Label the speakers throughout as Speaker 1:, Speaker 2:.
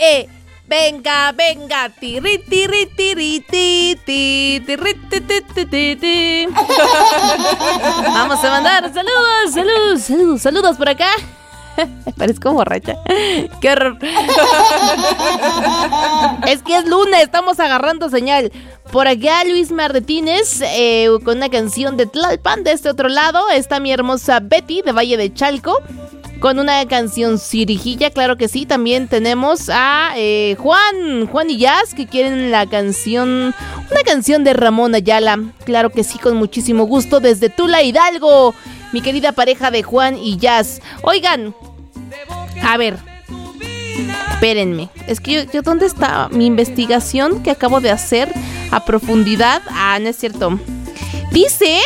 Speaker 1: Venga, venga, tiri, tiri, tiri, ti, ti, tiri, ti, ti, ti, ti, ti. Vamos a mandar saludos por acá. Parezco borracha. Qué horror. Es que es lunes, estamos agarrando señal. Por acá Luis Martínez con una canción de Tlalpan. De este otro lado está mi hermosa Betty de Valle de Chalco con una canción cirijilla, claro que sí. También tenemos a Juan y Jazz que quieren una canción de Ramón Ayala. Claro que sí, con muchísimo gusto desde Tula, Hidalgo. Mi querida pareja de Juan y Jazz. Oigan, a ver, espérenme. Es que yo ¿dónde está mi investigación que acabo de hacer a profundidad? Ah, no es cierto. Dice,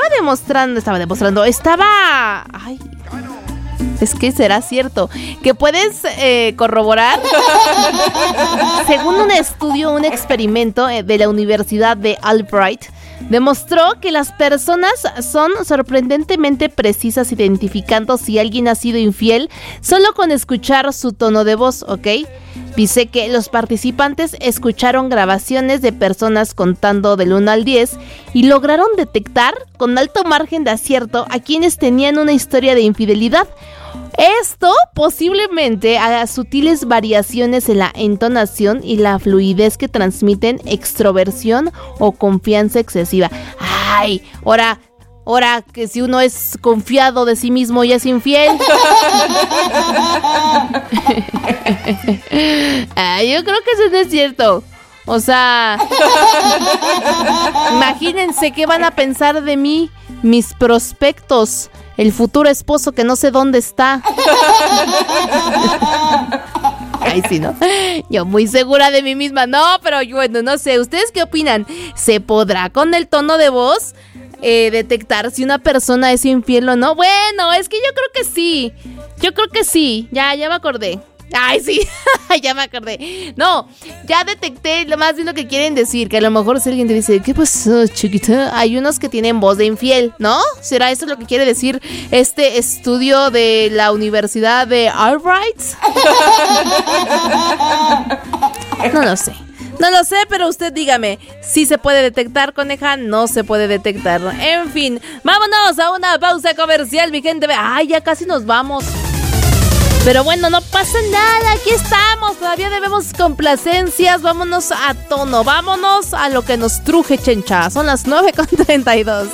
Speaker 1: ay, es que será cierto que puedes corroborar. Según un estudio, un experimento de la Universidad de Albright, demostró que las personas son sorprendentemente precisas identificando si alguien ha sido infiel solo con escuchar su tono de voz, ¿ok? Dice que los participantes escucharon grabaciones de personas contando del 1 al 10 y lograron detectar con alto margen de acierto a quienes tenían una historia de infidelidad. Esto posiblemente haga sutiles variaciones en la entonación y la fluidez que transmiten extroversión o confianza excesiva. Ay, ahora que si uno es confiado de sí mismo y es infiel. Yo creo que eso no es cierto. O sea, imagínense qué van a pensar de mí mis prospectos, el futuro esposo que no sé dónde está. Ay, sí, ¿no? Yo muy segura de mí misma. No, pero bueno, no sé, ¿ustedes qué opinan? ¿Se podrá con el tono de voz detectar si una persona es infiel o no? Bueno, es que yo creo que sí. Ya me acordé. Ay, sí, ya me acordé. No, ya detecté lo más bien lo que quieren decir. Que a lo mejor si alguien te dice, ¿qué pasó, chiquita? Hay unos que tienen voz de infiel, ¿no? ¿Será eso lo que quiere decir este estudio de la Universidad de Albright? No lo sé, pero usted dígame, ¿sí se puede detectar, coneja? No se puede detectar. En fin, vámonos a una pausa comercial, mi gente. Ay, ya casi nos vamos. Pero bueno, no pasa nada, aquí estamos, todavía debemos complacencias, vámonos a tono, vámonos a lo que nos truje, chencha. Son las 9:32.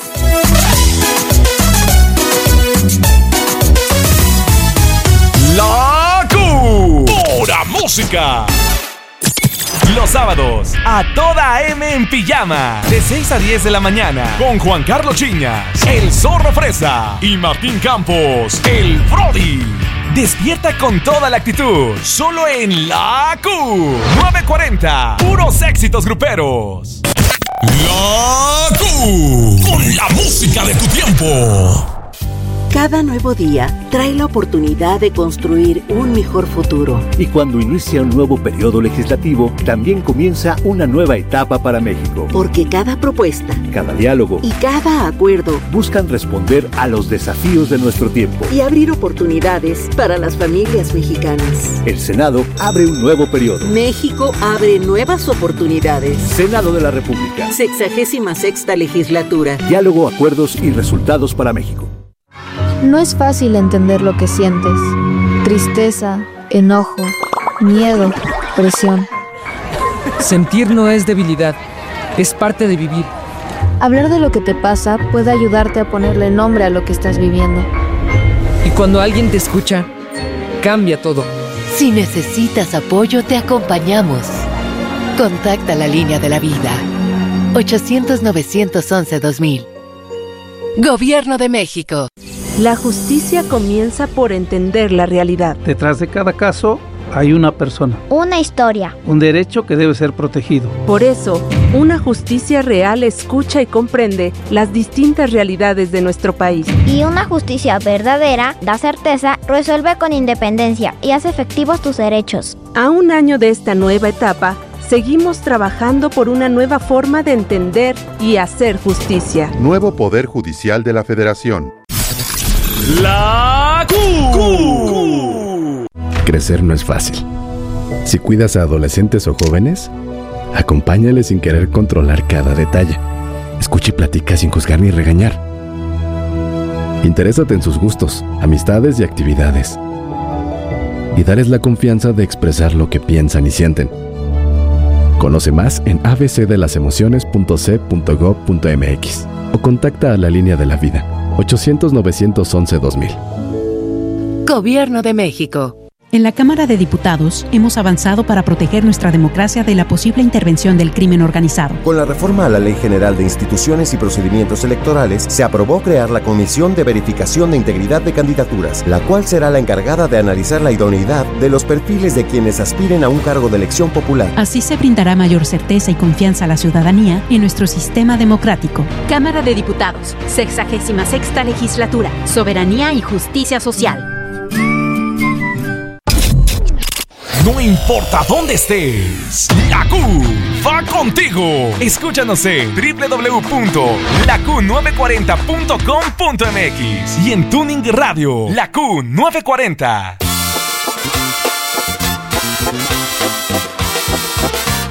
Speaker 2: La Pura Música. Los sábados, a toda M en pijama, de 6 a 10 de la mañana, con Juan Carlos Chiñas, el Zorro Fresa y Martín Campos, el Brody. Despierta con toda la actitud, solo en La Q. 940, puros éxitos gruperos. La Q, con la música de tu tiempo.
Speaker 3: Cada nuevo día trae la oportunidad de construir un mejor futuro.
Speaker 4: Y cuando inicia un nuevo periodo legislativo, también comienza una nueva etapa para México.
Speaker 3: Porque cada propuesta,
Speaker 4: cada diálogo
Speaker 3: y cada acuerdo
Speaker 4: buscan responder a los desafíos de nuestro tiempo
Speaker 3: y abrir oportunidades para las familias mexicanas.
Speaker 4: El Senado abre un nuevo periodo.
Speaker 3: México abre nuevas oportunidades.
Speaker 4: Senado de la República.
Speaker 3: 66ª legislatura.
Speaker 4: Diálogo, acuerdos y resultados para México.
Speaker 5: No es fácil entender lo que sientes. Tristeza, enojo, miedo, presión.
Speaker 6: Sentir no es debilidad, es parte de vivir.
Speaker 5: Hablar de lo que te pasa puede ayudarte a ponerle nombre a lo que estás viviendo.
Speaker 6: Y cuando alguien te escucha, cambia todo.
Speaker 7: Si necesitas apoyo, te acompañamos. Contacta la línea de la vida. 800-911-2000. Gobierno de México.
Speaker 8: La justicia comienza por entender la realidad.
Speaker 9: Detrás de cada caso hay una persona.
Speaker 10: Una historia.
Speaker 9: Un derecho que debe ser protegido.
Speaker 8: Por eso, una justicia real escucha y comprende las distintas realidades de nuestro país.
Speaker 10: Y una justicia verdadera da certeza, resuelve con independencia y hace efectivos tus derechos.
Speaker 8: A un año de esta nueva etapa, seguimos trabajando por una nueva forma de entender y hacer justicia.
Speaker 11: Nuevo Poder Judicial de la Federación.
Speaker 2: La Q.
Speaker 12: Crecer no es fácil. Si cuidas a adolescentes o jóvenes, acompáñales sin querer controlar cada detalle. Escucha y platica sin juzgar ni regañar. Interésate en sus gustos, amistades y actividades. Y dales la confianza de expresar lo que piensan y sienten. Conoce más en abcdelasemociones.c.gov.mx o contacta a la Línea de la Vida, 800-911-2000.
Speaker 7: Gobierno de México.
Speaker 13: En la Cámara de Diputados hemos avanzado para proteger nuestra democracia de la posible intervención del crimen organizado.
Speaker 14: Con la reforma a la Ley General de Instituciones y Procedimientos Electorales, se aprobó crear la Comisión de Verificación de Integridad de Candidaturas, la cual será la encargada de analizar la idoneidad de los perfiles de quienes aspiren a un cargo de elección popular.
Speaker 13: Así se brindará mayor certeza y confianza a la ciudadanía en nuestro sistema democrático.
Speaker 15: Cámara de Diputados, 66ª Legislatura, Soberanía y Justicia Social.
Speaker 2: No importa dónde estés, la Q va contigo. Escúchanos en www.laQ940.com.mx y en Tuning Radio, la Q940.